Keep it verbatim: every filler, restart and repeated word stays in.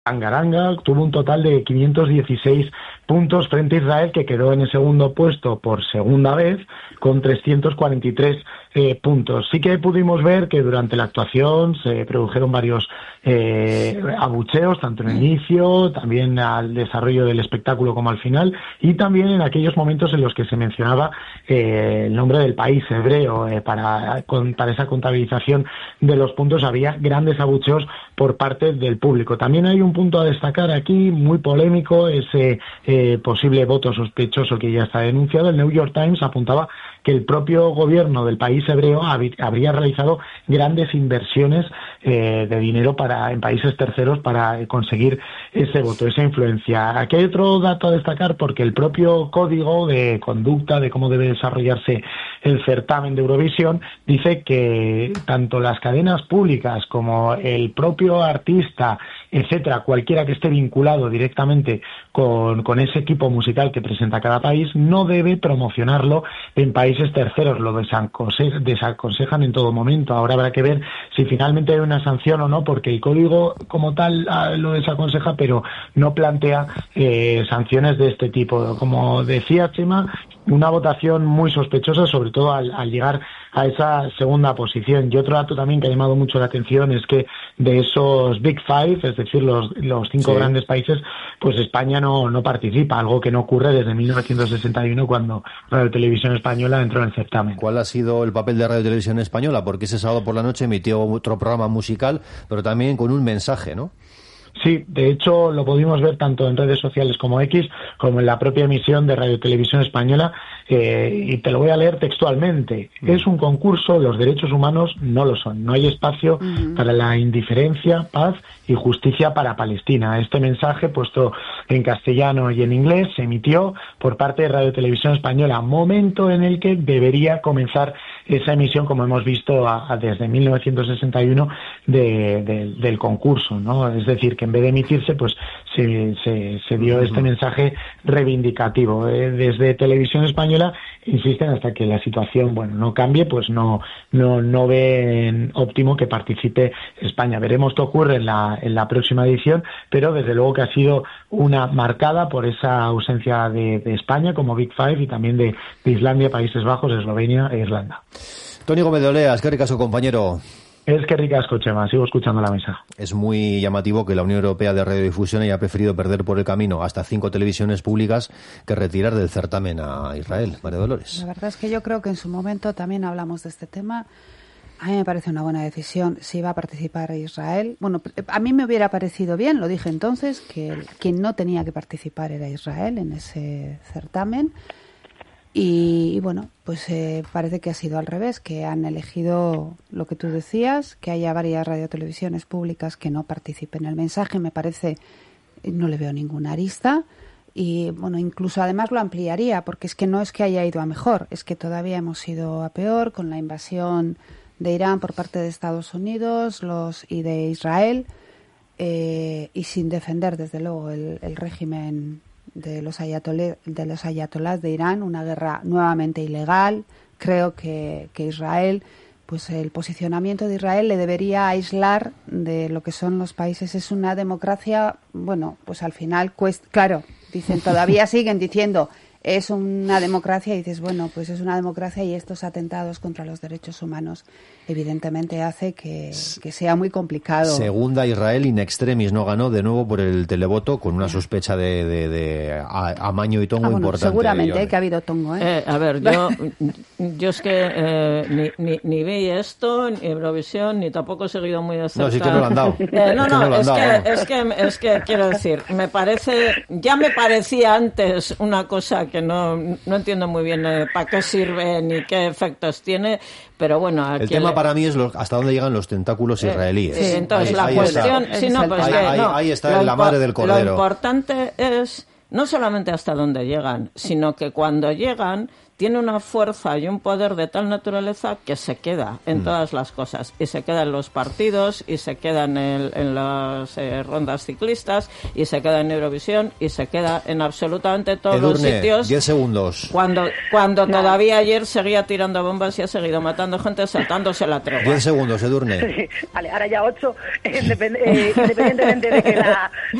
Angaranga tuvo un total de quinientos dieciséis puntos frente a Israel, que quedó en el segundo puesto por segunda vez con trescientos cuarenta y tres eh, puntos. Sí que pudimos ver que durante la actuación se produjeron varios eh, abucheos, tanto en el inicio, también al desarrollo del espectáculo como al final, y también en aquellos momentos en los que se mencionaba eh, el nombre del país hebreo eh, para, con, para esa contabilización de los puntos. Había grandes abucheos por parte del público. También hay un punto a destacar aquí, muy polémico, ese eh, posible voto sospechoso que ya está denunciado. El New York Times apuntaba que el propio gobierno del país hebreo habría realizado grandes inversiones eh, de dinero para en países terceros para conseguir ese voto, esa influencia. Aquí hay otro dato a destacar, porque el propio código de conducta de cómo debe desarrollarse el certamen de Eurovisión dice que tanto las cadenas públicas como el propio artista, etcétera, cualquiera que esté vinculado directamente con, con ese equipo musical que presenta cada país, no debe promocionarlo en países terceros. Lo desaconse- desaconsejan en todo momento. Ahora habrá que ver si finalmente hay una sanción o no, porque el código como tal ah, lo desaconseja, pero no plantea eh, sanciones de este tipo. Como decía Chema, una votación muy sospechosa, sobre todo al, al llegar a esa segunda posición. Y otro dato también que ha llamado mucho la atención es que de esos Big Five, es decir, los, los cinco sí. grandes países, pues España no, no participa, algo que no ocurre desde mil novecientos sesenta y uno, cuando Radio Televisión Española entró en el certamen. ¿Cuál ha sido el papel de Radio Televisión Española? Porque ese sábado por la noche emitió otro programa musical, pero también con un mensaje, ¿no? Sí, de hecho lo pudimos ver tanto en redes sociales como X, como en la propia emisión de Radio Televisión Española, eh, y te lo voy a leer textualmente. Mm. Es un concurso, los derechos humanos no lo son. No hay espacio mm. para la indiferencia, paz y justicia para Palestina. Este mensaje, puesto en castellano y en inglés, se emitió por parte de Radio Televisión Española, momento en el que debería comenzar esa emisión, como hemos visto a, a desde mil novecientos sesenta y uno de, de, del concurso, ¿no? Es decir, que en vez de emitirse, pues se, se, se dio este mensaje reivindicativo. Eh, desde Televisión Española insisten hasta que la situación, bueno, no cambie, pues no, no, no ven óptimo que participe España. Veremos qué ocurre en la, en la próxima edición, pero desde luego que ha sido una marcada por esa ausencia de, de España como Big Five, y también de, de Islandia, Países Bajos, Eslovenia e Irlanda. Toni Gómez de Oleas, qué ricasco, compañero. Es que ricasco, Chema, sigo escuchando la mesa. Es muy llamativo que la Unión Europea de Radiodifusión haya preferido perder por el camino hasta cinco televisiones públicas que retirar del certamen a Israel. María Dolores. La verdad es que yo creo que en su momento también hablamos de este tema. A mí me parece una buena decisión si iba a participar Israel. Bueno, a mí me hubiera parecido bien, lo dije entonces, que quien no tenía que participar era Israel en ese certamen. Y, y bueno, pues eh, parece que ha sido al revés, que han elegido lo que tú decías, que haya varias radiotelevisiones públicas que no participen. El mensaje me parece, no le veo ninguna arista, y bueno, incluso además lo ampliaría, porque es que no es que haya ido a mejor, es que todavía hemos ido a peor con la invasión de Irán por parte de Estados Unidos los y de Israel, eh, y sin defender desde luego el, el régimen de los ayatolás de los ayatolás de Irán, una guerra nuevamente ilegal. Creo que, que Israel, pues el posicionamiento de Israel le debería aislar de lo que son los países. Es una democracia, bueno, pues al final cuesta, claro, dicen, todavía siguen diciendo es una democracia, y dices, bueno, pues es una democracia, y estos atentados contra los derechos humanos evidentemente hace que, que sea muy complicado. Segunda Israel in extremis, no ganó de nuevo por el televoto, con una sospecha de, de, de amaño y tongo ah, bueno, importante. Seguramente, eh, que ha habido tongo. ¿eh? Eh, a ver, yo, yo es que eh, ni, ni, ni vi esto, ni Eurovisión, ni tampoco he seguido muy de cerca. No, sí que no lo han dado. Eh, no, no, es, que, es, que, es que quiero decir, me parece, ya me parecía antes una cosa que no, no entiendo muy bien eh, para qué sirve ni qué efectos tiene, pero bueno. El tema le... para mí es los, hasta dónde llegan los tentáculos israelíes. Sí, entonces ahí, la ahí cuestión... Sí, no, pues ahí, que, ahí, no, ahí está la madre del cordero. Lo importante es no solamente hasta dónde llegan, sino que cuando llegan tiene una fuerza y un poder de tal naturaleza que se queda en mm. todas las cosas, y se queda en los partidos, y se queda en, el, en las eh, rondas ciclistas, y se queda en Eurovisión, y se queda en absolutamente todos Edurne, los sitios. diez segundos. Cuando, cuando no. todavía ayer seguía tirando bombas y ha seguido matando gente, saltándose la tregua. diez segundos, Edurne. Sí, vale, ahora ya ocho, eh, independ- eh, independientemente de que la